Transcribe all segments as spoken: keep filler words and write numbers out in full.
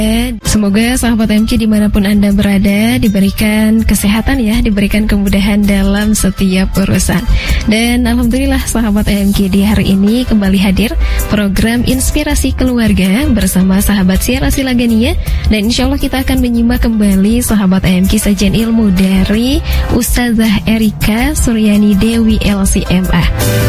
Semoga sahabat M K dimanapun Anda berada diberikan kesehatan ya, diberikan kemudahan dalam setiap urusan. Dan alhamdulillah sahabat M K di hari ini kembali hadir program Inspirasi Keluarga bersama sahabat Siara Silagania. Dan insya Allah kita akan menyimak kembali sahabat M K sajian ilmu dari Ustazah Erika Suryani Dewi L C M A.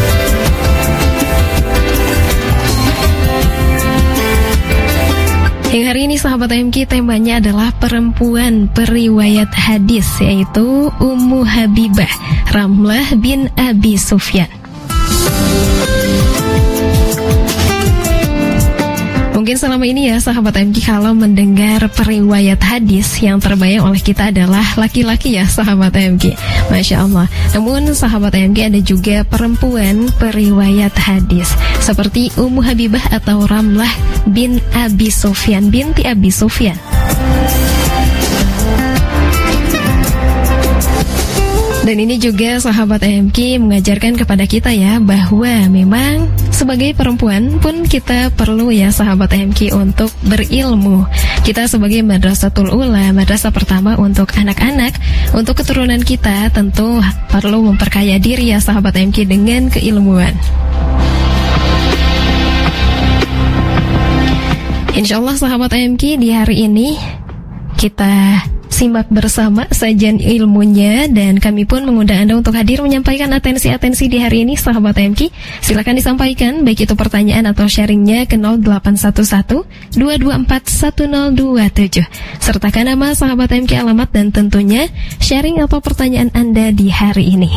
Yang hari ini sahabat M K temanya adalah perempuan periwayat hadis, yaitu Ummu Habibah Ramlah bin Abi Sufyan. Mungkin selama ini ya sahabat M K kalau mendengar periwayat hadis yang terbayang oleh kita adalah laki-laki ya sahabat M K, Masya Allah. Namun sahabat M K ada juga perempuan periwayat hadis seperti Ummu Habibah atau Ramlah bin Abi Sufyan, binti Abi Sufyan. Dan ini juga sahabat M K mengajarkan kepada kita ya bahwa memang sebagai perempuan pun kita perlu ya sahabat M K untuk berilmu. Kita sebagai Madrasatul Ula, madrasah pertama untuk anak-anak, untuk keturunan kita tentu perlu memperkaya diri ya sahabat M K dengan keilmuan. Insya Allah sahabat M K di hari ini kita simak bersama sajian ilmunya, dan kami pun mengundang Anda untuk hadir menyampaikan atensi-atensi di hari ini sahabat M K. Silakan disampaikan baik itu pertanyaan atau sharingnya ke nol delapan satu satu dua dua empat satu nol dua tujuh. Sertakan nama sahabat M K, alamat, dan tentunya sharing atau pertanyaan Anda di hari ini.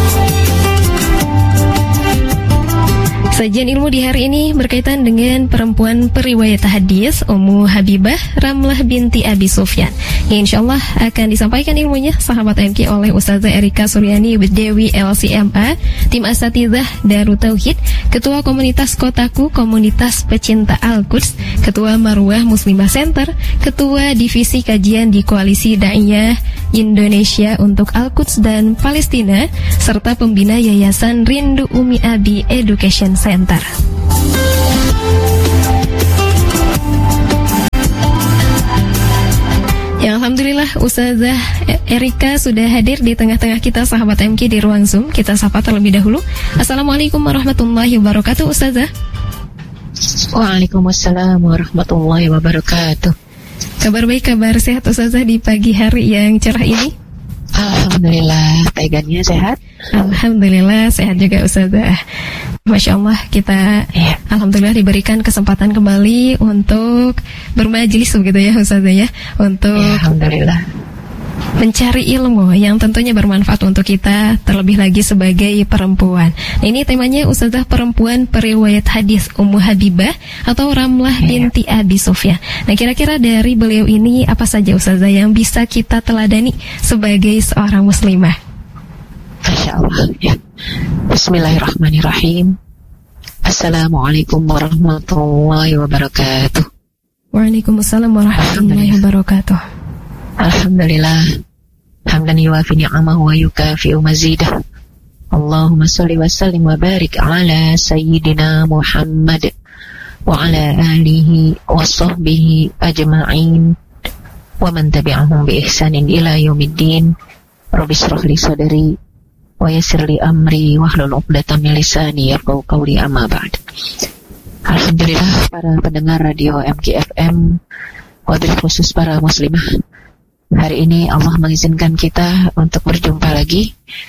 Sajian ilmu di hari ini berkaitan dengan perempuan periwayat hadis Ummu Habibah Ramlah binti Abi Sufyan. Ya, insya Allah akan disampaikan ilmunya sahabat M K oleh Ustazah Erika Suryani Dewi L C M A, tim Asatizah Darut Tauhid, Ketua Komunitas Kotaku Komunitas Pecinta Al-Quds, Ketua Marwah Muslimah Center, Ketua Divisi Kajian di Koalisi Da'iyah Indonesia untuk Al-Quds dan Palestina, serta pembina Yayasan Rindu Umi Abi Education Center. Ya, alhamdulillah Ustazah Erika sudah hadir di tengah-tengah kita sahabat M K di ruang Zoom. Kita sapa terlebih dahulu. Assalamualaikum warahmatullahi wabarakatuh Ustazah. Waalaikumsalam warahmatullahi wabarakatuh. Kabar baik, kabar sehat Ustazah di pagi hari yang cerah ini? Alhamdulillah, tegannya sehat. Alhamdulillah sehat juga Ustazah. Masya Allah, kita ya, alhamdulillah diberikan kesempatan kembali untuk bermajelis begitu ya Ustazah ya, untuk ya, alhamdulillah mencari ilmu yang tentunya bermanfaat untuk kita, terlebih lagi sebagai perempuan. Nah, ini temanya Ustazah perempuan periwayat hadis Ummu Habibah atau Ramlah ya. binti Abi Sufyan. Nah, kira-kira dari beliau ini apa saja Ustazah yang bisa kita teladani sebagai seorang muslimah? Masya Allah ya. Bismillahirrahmanirrahim. Assalamualaikum warahmatullahi wabarakatuh. Waalaikumsalam warahmatullahi wabarakatuh. Alhamdulillah, hamdan yuwafi ni'amahu wa yukafi'u mazidah. Allahumma salli wa sallim wa barik ala sayyidina Muhammad wa ala alihi wa sahbihi ajma'in wa man tabi'ahum bi ihsanin ila yaumiddin. Rabbi shrah li sadri wa yassir li amri wahlul 'uqdatam min lisani yafqahu qawli, amma ba'd. Alhamdulillah para pendengar radio M K F M, wabil khusus para muslimah, hari ini Allah mengizinkan kita untuk berjumpa lagi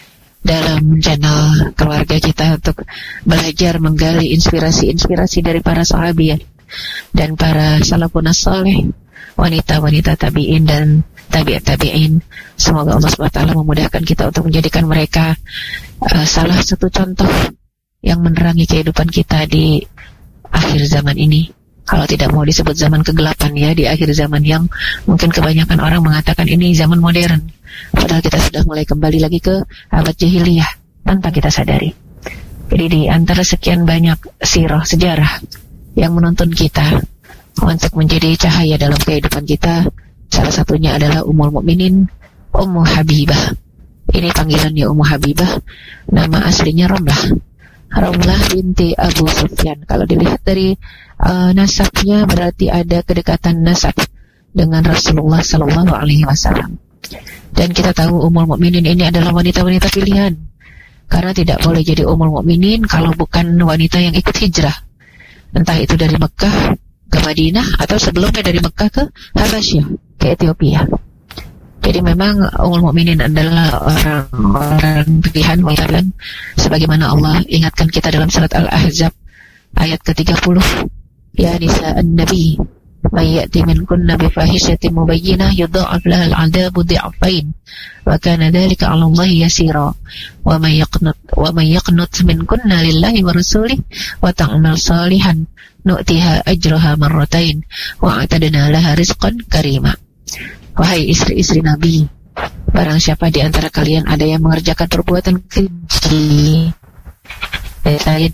dalam channel keluarga kita untuk belajar menggali inspirasi-inspirasi dari para sahabiat dan para salafun saleh, wanita-wanita tabi'in dan tabi'at tabi'in. Semoga Allah subhanahu wa taala memudahkan kita untuk menjadikan mereka uh, salah satu contoh yang menerangi kehidupan kita di akhir zaman ini. Kalau tidak mau disebut zaman kegelapan ya, di akhir zaman yang mungkin kebanyakan orang mengatakan ini zaman modern, padahal kita sudah mulai kembali lagi ke abad jahiliyah tanpa kita sadari. Jadi di antara sekian banyak sirah sejarah yang menuntun kita untuk menjadi cahaya dalam kehidupan kita, salah satunya adalah Ummul Mukminin Ummu Habibah. Ini panggilannya Ummu Habibah, nama aslinya Ramlah Ramlah binti Abu Sufyan. Kalau dilihat dari uh, nasabnya berarti ada kedekatan nasab dengan Rasulullah Sallallahu Alaihi Wasallam. Dan kita tahu Ummul Mukminin ini adalah wanita-wanita pilihan, karena tidak boleh jadi Ummul Mukminin kalau bukan wanita yang ikut hijrah, entah itu dari Mekah ke Madinah atau sebelumnya dari Mekah ke Habasyah, ke Ethiopia. Jadi memang Ummul Mukminin adalah orang-orang pilihan wanita pilihan, sebagaimana Allah ingatkan kita dalam surat Al-Ahzab ayat ke tiga puluh, ya nisa'an nabi may ya'ti minkunna bi fahishatin mubayyinah yudha'af lahal 'adzabu dhi'fain wa kana dzalika 'ala Allahi yasira wa may yaqnut wa may yaqnut minkunna lillahi wa rasulihi wa ta'mal salihan nu'tiha ajraha marratain wa a'tadna laha rizqan karima. Wahai istri-istri Nabi, barang siapa di antara kalian ada yang mengerjakan perbuatan keji, saya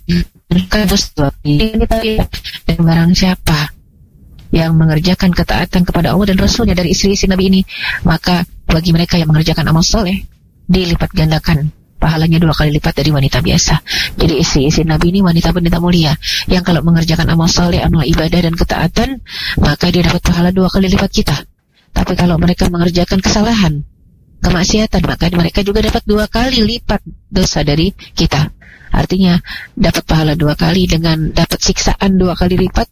dan barang siapa yang mengerjakan ketaatan kepada Allah dan Rasulnya dari istri-istri Nabi ini, maka bagi mereka yang mengerjakan amal soleh dilipat gandakan pahalanya dua kali lipat dari wanita biasa. Jadi istri-istri Nabi ini wanita-wanita mulia yang kalau mengerjakan amal soleh, amal ibadah dan ketaatan, maka dia dapat pahala dua kali lipat kita. Tapi kalau mereka mengerjakan kesalahan, kemaksiatan, maka mereka juga dapat dua kali lipat dosa dari kita. Artinya dapat pahala dua kali dengan dapat siksaan dua kali lipat.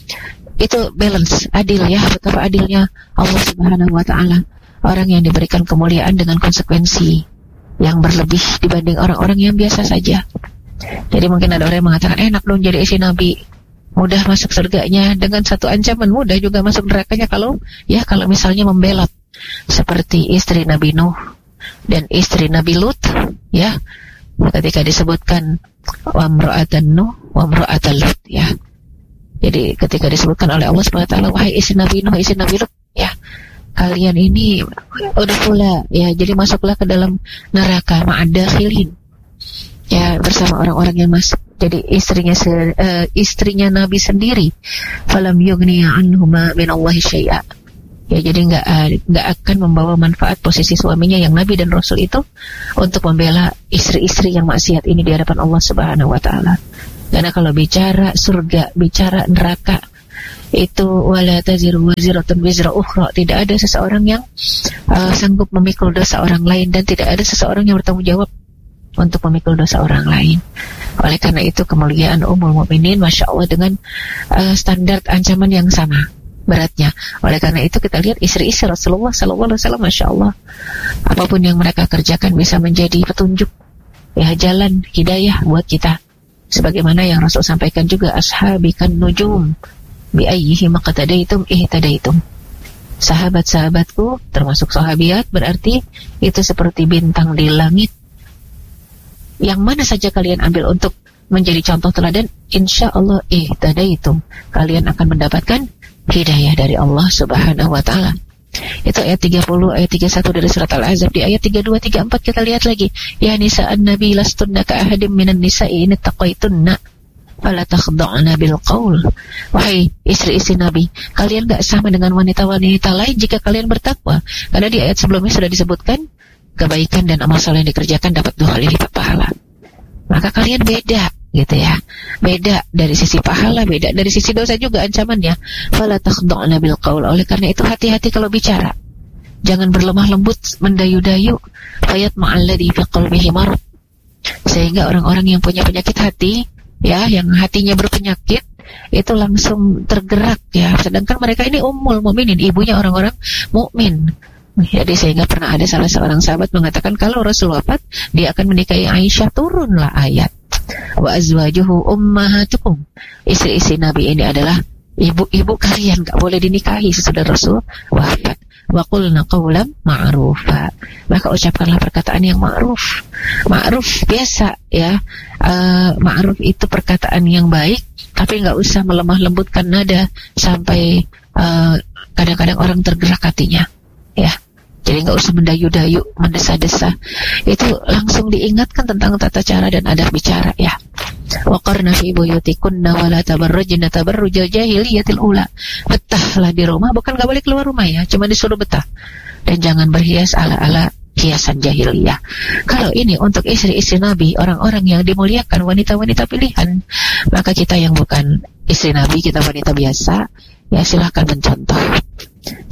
Itu balance, adil ya. Betapa adilnya Allah Subhanahu wa ta'ala. Orang yang diberikan kemuliaan dengan konsekuensi yang berlebih dibanding orang-orang yang biasa saja. Jadi mungkin ada orang yang mengatakan, enak dong jadi istri Nabi, mudah masuk surganya, dengan satu ancaman mudah juga masuk nerakanya kalau ya kalau misalnya membelot seperti istri Nabi Nuh dan istri Nabi Lut, ya, ketika disebutkan wa imra'atan Nuh wa imra'atan Lut, ya. Jadi ketika disebutkan oleh Allah Subhanahu wa taala, wahai istri Nabi Nuh, istri Nabi Lut, ya, kalian ini udah pula, ya, jadi masuklah ke dalam neraka ma'adakhilin, ya, bersama orang-orang yang masuk. Jadi istrinya uh, istrinya Nabi sendiri, falam yughniya anhuma min Allahi syai'a. Ya, jadi nggak nggak uh, akan membawa manfaat posisi suaminya yang Nabi dan Rasul itu untuk membela istri-istri yang maksiat ini di hadapan Allah Subhanahu wa taala. Karena kalau bicara surga, bicara neraka, itu wala taziru waziratun wizra ukhra, tidak ada seseorang yang uh, sanggup memikul dosa orang lain, dan tidak ada seseorang yang bertanggung jawab untuk memikul dosa orang lain. Oleh karena itu kemuliaan Ummul Mukminin, Masya Allah, dengan uh, standar ancaman yang sama beratnya. Oleh karena itu kita lihat istri-istri Rasulullah Sallallahu Alaihi Wasallam, Masya Allah, apapun yang mereka kerjakan bisa menjadi petunjuk, ya, jalan hidayah buat kita. Sebagaimana yang Rasul sampaikan juga, ashabikan nujum bi ayyihi maqtadaitum ihtadaitum. Sahabat-sahabatku, termasuk sahabiat, berarti itu seperti bintang di langit, yang mana saja kalian ambil untuk menjadi contoh teladan, insya Allah ihtadaitum, kalian akan mendapatkan hidayah dari Allah Subhanahu wa ta'ala. Itu ayat tiga puluh, ayat tiga puluh satu dari surat Al-Ahzab. Di ayat tiga puluh dua, tiga puluh empat kita lihat lagi, ya nisa'an nabi lastunna ka ahadim minan nisa'i in taqaitunna fala takhda'na bil qaul. Wahai istri-istri Nabi, kalian gak sama dengan wanita-wanita lain jika kalian bertakwa. Karena di ayat sebelumnya sudah disebutkan kebaikan dan amal saleh yang dikerjakan dapat dua kali lipat pahala. Maka kalian beda, gitu ya. Beda dari sisi pahala, beda dari sisi dosa juga ancamannya. Fala takhda'na bil qaul. Oleh karena itu hati-hati kalau bicara. Jangan berlemah lembut, mendayu-dayu. Fayatma alladhi fi qalbihi marad. Sehingga orang-orang yang punya penyakit hati, ya, yang hatinya berpenyakit, itu langsung tergerak, ya. Sedangkan mereka ini ummul mukminin, ibunya orang-orang mukmin. Jadi sehingga pernah ada salah seorang sahabat mengatakan kalau Rasul wafat, dia akan menikahi Aisyah, turunlah ayat wa azwajuhu ummahatukum. Istri-istri Nabi ini adalah ibu-ibu kalian, gak boleh dinikahi sesudah Rasul wafat. Wa qulna qawlan ma'rufa, maka ucapkanlah perkataan yang ma'ruf. Ma'ruf biasa, ya, uh, ma'ruf itu perkataan yang baik, tapi gak usah melemah lembutkan nada sampai uh, kadang-kadang orang tergerak hatinya, ya. Jadi nggak usah mendayu-dayu, mendesa-desa. Itu langsung diingatkan tentang tata cara dan adab bicara, ya. Waqarna fi buyutikunna wa la tabarrujna tabarrujal jahiliyatil ula. Betahlah di rumah, bukan nggak boleh keluar rumah, ya, cuma disuruh betah. Dan jangan berhias ala-ala hiasan jahiliyah. Kalau ini untuk istri-istri Nabi, orang-orang yang dimuliakan, wanita-wanita pilihan, maka kita yang bukan istri Nabi, kita wanita biasa, ya, silahkan mencontoh.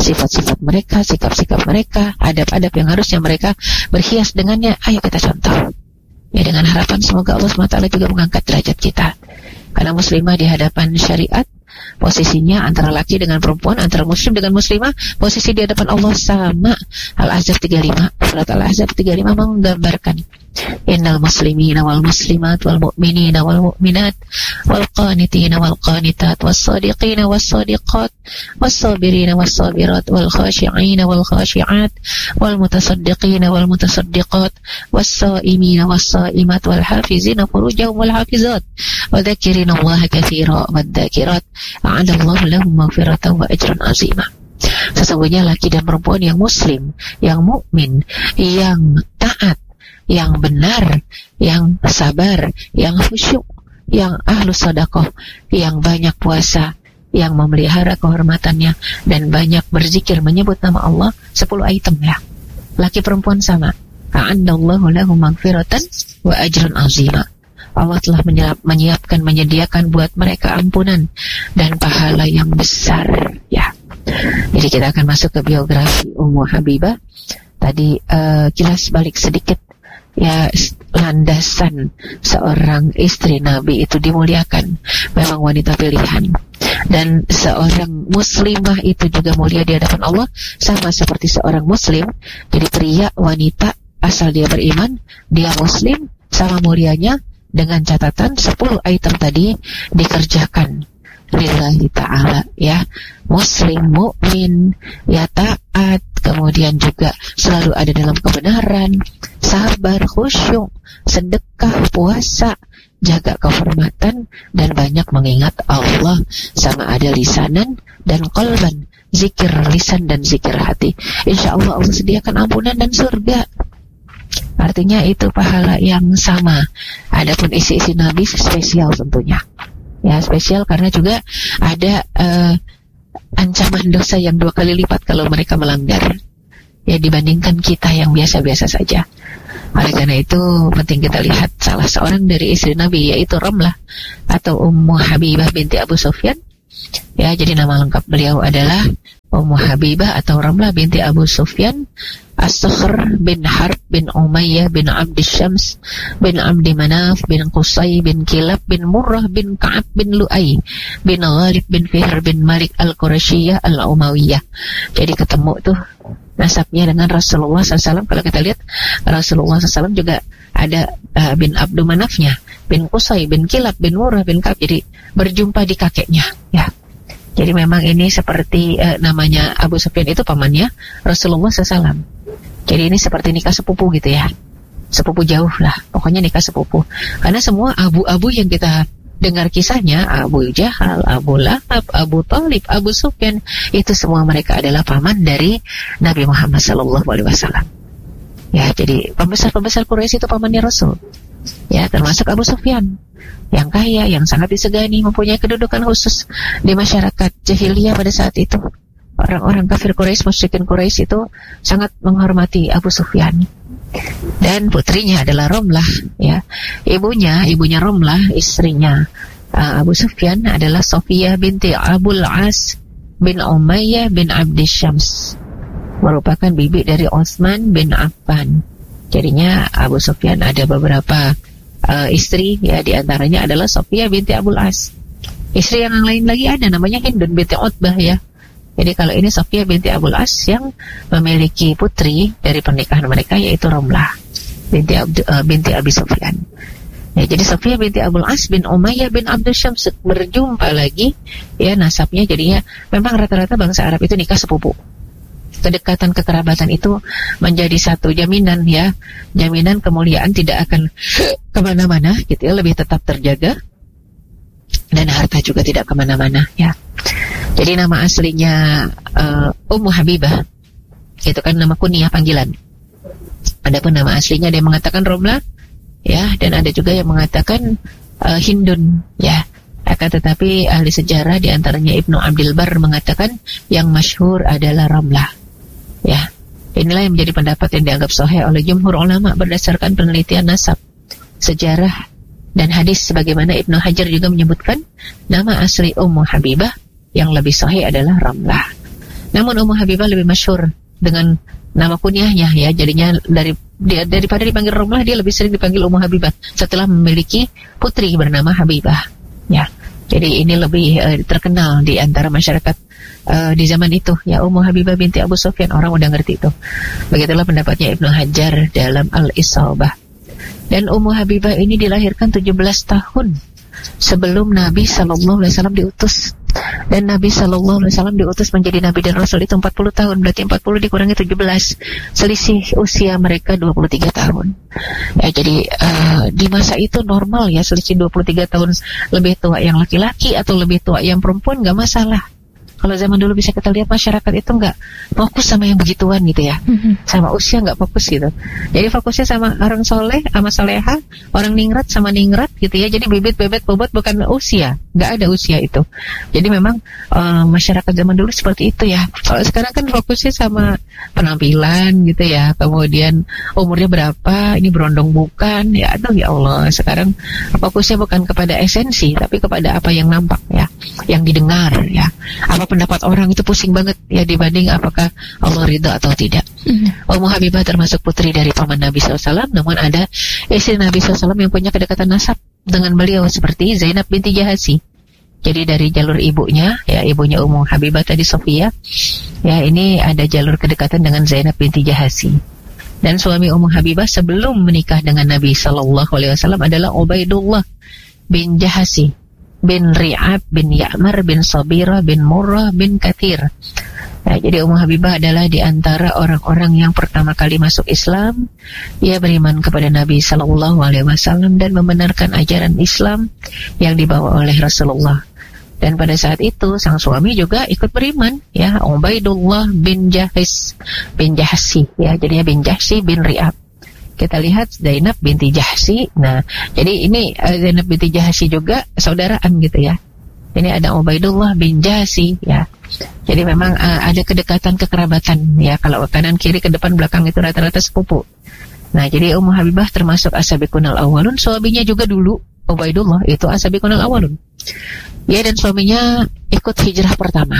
sifat-sifat mereka, sikap-sikap mereka, adab-adab yang harusnya mereka berhias dengannya. Ayo kita contoh. Ya, dengan harapan semoga Allah subhanahu wa taala juga mengangkat derajat kita. Karena muslimah di hadapan syariat, posisinya antara laki dengan perempuan, antara muslim dengan muslimah, posisi di hadapan Allah sama. Al-Ahzab tiga puluh lima, surat Al-Ahzab tiga puluh lima menggambarkan innal muslimina wal muslimat wal mu'minina wal mu'minat wal qanitina wal qanitat was sadiqina was sadiqat was sabirina was sabirat wal khashi'ina wal khashi'at wal mutasaddiqina wal mutasaddiqat was saimina was saimat wal hafizina furujahum wal hafizat wa dzakirina Allah katsira wad dzakirat a'adallahu lahum maghfiratan wa ajran 'azima. Sesungguhnya laki dan perempuan yang muslim, yang mukmin, yang taat, yang benar, yang sabar, yang khusyuk, yang ahlu sedekah, yang banyak puasa, yang memelihara kehormatannya, dan banyak berzikir menyebut nama Allah. Sepuluh item ya. Laki perempuan sama. A'adallahu lahum maghfiratan wa ajran 'azima. Allah telah menyiapkan, menyediakan buat mereka ampunan dan pahala yang besar ya. Jadi kita akan masuk ke biografi Ummu Habibah. Tadi uh, kilas balik sedikit ya, landasan seorang istri Nabi itu dimuliakan, memang wanita pilihan. Dan seorang muslimah itu juga mulia di hadapan Allah, sama seperti seorang muslim. Jadi pria, wanita, asal dia beriman, dia muslim, sama mulianya, dengan catatan sepuluh item tadi dikerjakan lillahi ta'ala ya. Muslim, mukmin, ya taat, kemudian juga selalu ada dalam kebenaran, sabar, khusyuk, sedekah, puasa, jaga kehormatan, dan banyak mengingat Allah, sama ada lisanan dan qalban, zikir lisan dan zikir hati. Insya Allah Allah sediakan ampunan dan surga. Artinya itu pahala yang sama. Adapun isi-isi Nabi spesial tentunya. Ya, spesial karena juga ada uh, ancaman dosa yang dua kali lipat kalau mereka melanggar. Ya, dibandingkan kita yang biasa-biasa saja. Oleh karena itu penting kita lihat salah seorang dari istri Nabi, yaitu Ramlah atau Ummu Habibah binti Abu Sufyan. Ya, jadi nama lengkap beliau adalah Ummu Habibah atau Ramlah binti Abu Sufyan As-Sakhr bin Harb bin Umayyah bin Abdi Syams bin Abdi Manaf bin Qusay bin Kilab bin Murrah bin Ka'ab bin Lu'ay bin Ghalib bin Fihr bin Malik Al-Qurashiyah Al-Umayyah. Jadi ketemu tuh nasabnya dengan Rasulullah shallallahu alaihi wasallam. Kalau kita lihat Rasulullah shallallahu alaihi wasallam juga ada uh, bin Abdu Manafnya, bin Qusay, bin Kilab, bin Murrah, bin Ka'ab. Jadi berjumpa di kakeknya ya. Jadi memang ini seperti uh, namanya Abu Sufyan itu pamannya Rasulullah shallallahu alaihi wasallam. Jadi ini seperti nikah sepupu gitu ya. Sepupu jauh lah, pokoknya nikah sepupu. Karena semua abu-abu yang kita dengar kisahnya, Abu Jahal, Abu Lahab, Abu Talib, Abu Sufyan, itu semua mereka adalah paman dari Nabi Muhammad sallallahu alaihi wasallam. Ya, jadi pembesar-pembesar Quraisy itu pamannya Rasul. Ya, termasuk Abu Sufyan, yang kaya, yang sangat disegani, mempunyai kedudukan khusus di masyarakat jahiliyah pada saat itu. Orang-orang kafir Quraisy, musyrikin Quraisy itu sangat menghormati Abu Sufyan. Dan putrinya adalah Ramlah, ya. Ibunya, ibunya Ramlah, istrinya uh, Abu Sufyan adalah Sofiyah binti Abul As bin Umayyah bin Abdi Syams, merupakan bibi dari Utsman bin Affan. Jadinya Abu Sufyan ada beberapa uh, istri, ya, di antaranya adalah Sofiyah binti Abul As. Istri yang lain lagi ada namanya Hindun binti Utbah, ya. Jadi kalau ini Sofiyah binti Abul As yang memiliki putri dari pernikahan mereka, yaitu Ramlah binti, Abdu, uh, binti Abi Sufyan. Ya, jadi Sofiyah binti Abul As bin Umayyah bin Abdul Syams berjumpa lagi, ya, nasabnya jadinya memang rata-rata bangsa Arab itu nikah sepupu. Kedekatan kekerabatan itu menjadi satu jaminan, ya, jaminan kemuliaan tidak akan kemana-mana, gitu ya, lebih tetap terjaga, dan harta juga tidak kemana-mana, ya. Jadi nama aslinya uh, Ummu Habibah itu kan nama kunyah panggilan. Adapun nama aslinya dia mengatakan Ramlah, ya, dan ada juga yang mengatakan uh, Hindun, ya. Akan tetapi ahli sejarah di antaranya Ibnu Abdul Barr mengatakan yang masyhur adalah Ramlah, ya. Inilah yang menjadi pendapat yang dianggap sahih oleh jumhur ulama berdasarkan penelitian nasab, sejarah, dan hadis. Sebagaimana Ibnu Hajar juga menyebutkan nama asli Ummu Habibah yang lebih sahih adalah Ramlah. Namun Ummu Habibah lebih masyhur dengan nama kunyahnya ya, jadinya dari dia daripada dipanggil Ramlah, dia lebih sering dipanggil Ummu Habibah setelah memiliki putri bernama Habibah ya. Jadi ini lebih uh, terkenal di antara masyarakat uh, di zaman itu ya, Ummu Habibah binti Abu Sufyan, orang udah ngerti itu. Begitulah pendapatnya Ibnu Hajar dalam Al-Isabah. Dan Ummu Habibah ini dilahirkan tujuh belas tahun sebelum Nabi Sallallahu Alaihi Wasallam diutus. Dan Nabi Sallallahu Alaihi Wasallam diutus menjadi Nabi dan Rasul itu empat puluh tahun. Berarti empat puluh dikurangi tujuh belas, selisih usia mereka dua puluh tiga tahun ya. Jadi uh, di masa itu normal ya, selisih dua puluh tiga tahun, lebih tua yang laki-laki atau lebih tua yang perempuan gak masalah. Kalau zaman dulu bisa kita lihat masyarakat itu nggak fokus sama yang begituan gitu ya, mm-hmm. sama usia nggak fokus gitu. Jadi fokusnya sama orang soleh, sama soleha, orang ningrat sama ningrat gitu ya. Jadi bibit bebet bobot bukan usia, nggak ada usia itu. Jadi memang uh, masyarakat zaman dulu seperti itu ya. Kalau sekarang kan fokusnya sama penampilan gitu ya, kemudian umurnya berapa, ini berondong bukan, ya aduh ya Allah. Sekarang fokusnya bukan kepada esensi, tapi kepada apa yang nampak ya, yang didengar ya. Apa pendapat orang itu pusing banget ya, dibanding apakah Allah ridha atau tidak. Mm-hmm. Ummu Habibah termasuk putri dari paman Nabi shallallahu alaihi wasallam, namun ada istri Nabi shallallahu alaihi wasallam yang punya kedekatan nasab dengan beliau seperti Zainab binti Jahasi. Jadi dari jalur ibunya ya, ibunya Ummu Habibah tadi Sofia ya, ini ada jalur kedekatan dengan Zainab binti Jahasi. Dan suami Ummu Habibah sebelum menikah dengan Nabi shallallahu alaihi wasallam adalah Ubaidullah bin Jahasi bin Ri'ab bin Ya'mar bin Sabira bin Murrah bin Kathir. Nah, jadi Ummu Habibah adalah di antara orang-orang yang pertama kali masuk Islam. Ia beriman kepada Nabi Sallallahu Alaihi Wasallam dan membenarkan ajaran Islam yang dibawa oleh Rasulullah. Dan pada saat itu sang suami juga ikut beriman ya, Ubaidullah bin Jahis bin Jahsi ya, jadinya bin Jahsi bin Ri'ab. Kita lihat Zainab binti Jahsi. Nah, jadi ini uh, Zainab binti Jahsi juga saudaraan gitu ya. Ini ada Ubaidullah bin Jahsi ya. Jadi memang uh, ada kedekatan kekerabatan ya. Kalau kanan kiri ke depan belakang itu rata-rata sepupu. Nah, jadi Ummu Habibah termasuk as-sabiqunal awwalun. Suaminya juga dulu Ubaidullah itu as-sabiqunal awwalun. Ya, dan suaminya ikut hijrah pertama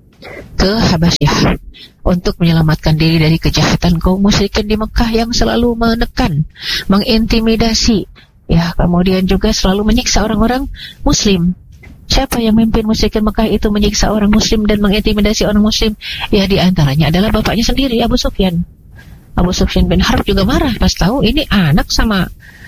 ke Habasyah untuk menyelamatkan diri dari kejahatan kaum musyrikin di Mekah yang selalu menekan, mengintimidasi ya, kemudian juga selalu menyiksa orang-orang muslim. Siapa yang memimpin musyrikin Mekah itu menyiksa orang muslim dan mengintimidasi orang muslim? Ya, di antaranya adalah bapaknya sendiri, Abu Sufyan. Abu Sufyan bin Harb juga marah pas tahu ini anak sama